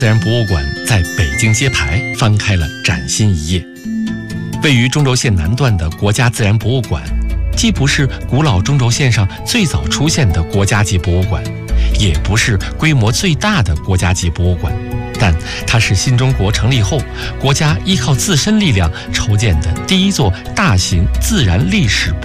自然博物馆在北京揭牌，翻开了崭新一页。位于中轴线南段的国家自然博物馆，既不是古老中轴线上最早出现的国家级博物馆，也不是规模最大的国家级博物馆，但它是新中国成立后国家依靠自身力量筹建的第一座大型自然历史